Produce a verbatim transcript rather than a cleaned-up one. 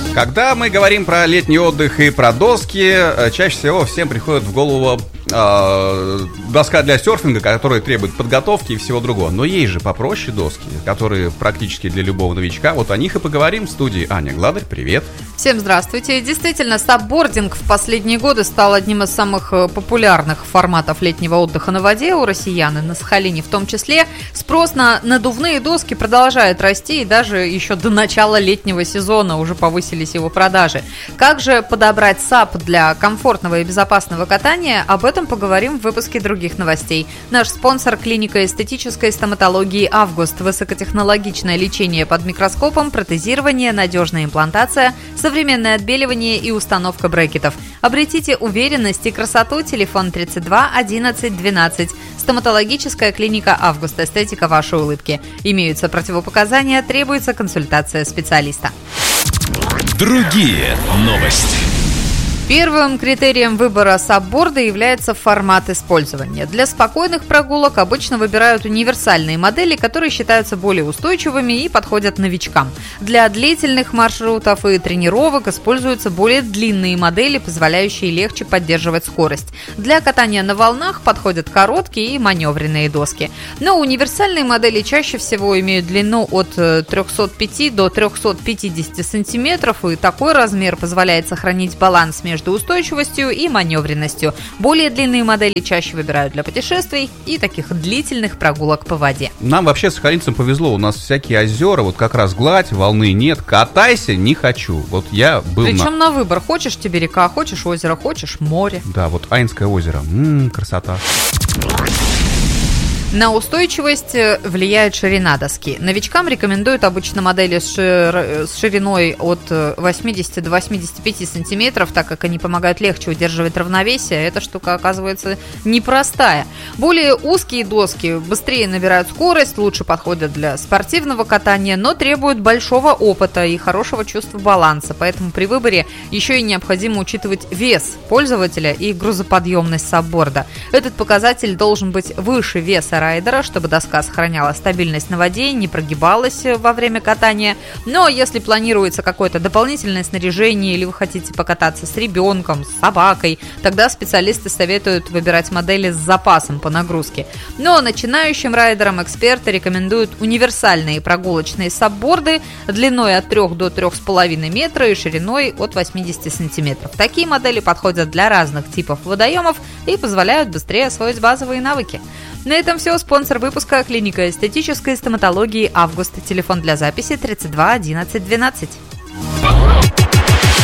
Когда мы говорим про летний отдых и про доски, чаще всего всем приходит в голову э, доска для серфинга, которая требует подготовки и всего другого. Но есть же попроще доски, которые практически для любого новичка. Вот о них и поговорим в студии. Аня Гладарь, привет. Всем здравствуйте. Действительно, саббординг в последние годы стал одним из самых популярных форматов летнего отдыха на воде у россиян и на Сахалине в том числе. Спрос на надувные доски продолжает расти, и даже еще до начала летнего сезона уже повысились его продажи. Как же подобрать саб для комфортного и безопасного катания? Об этом поговорим в выпуске других новостей. Наш спонсор — клиника эстетической стоматологии «Август». Высокотехнологичное лечение под микроскопом, протезирование, надежная имплантация, современное отбеливание и установка брекетов. Обретите уверенность и красоту. Телефон тридцать два одиннадцать двенадцать. Стоматологическая клиника «Август». Эстетика вашей улыбки. Имеются противопоказания, требуется консультация специалиста. Другие новости. Первым критерием выбора сабборда является формат использования. Для спокойных прогулок обычно выбирают универсальные модели, которые считаются более устойчивыми и подходят новичкам. Для длительных маршрутов и тренировок используются более длинные модели, позволяющие легче поддерживать скорость. Для катания на волнах подходят короткие и маневренные доски. Но универсальные модели чаще всего имеют длину от трехсот пяти до трехсот пятидесяти сантиметров, и такой размер позволяет сохранить баланс между между устойчивостью и маневренностью. Более длинные модели чаще выбирают для путешествий и таких длительных прогулок по воде. Нам вообще, сахалинцам, повезло. У нас всякие озера, вот как раз гладь, волны нет. Катайся не хочу. Вот я был Причем на... на выбор. Хочешь тебе река, хочешь озеро, хочешь море. Да, вот Айнское озеро. Ммм, красота. На устойчивость влияет ширина доски. Новичкам рекомендуют обычно модели с, шир... с шириной от восьмидесяти до восьмидесяти пяти сантиметров, так как они помогают легче удерживать равновесие. Эта штука оказывается непростая. Более узкие доски быстрее набирают скорость, лучше подходят для спортивного катания, но требуют большого опыта и хорошего чувства баланса. Поэтому при выборе еще и необходимо учитывать вес пользователя и грузоподъемность сабборда. Этот показатель должен быть выше веса райдера, чтобы доска сохраняла стабильность на воде и не прогибалась во время катания. Но если планируется какое-то дополнительное снаряжение или вы хотите покататься с ребенком, с собакой, тогда специалисты советуют выбирать модели с запасом по нагрузке. Но начинающим райдерам эксперты рекомендуют универсальные прогулочные сабборды длиной от трёх до трёх с половиной метра и шириной от восьмидесяти сантиметров. Такие модели подходят для разных типов водоемов и позволяют быстрее освоить базовые навыки. На этом все. Спонсор выпуска — клиника эстетической стоматологии «Август». Телефон для записи тридцать два одиннадцать двенадцать.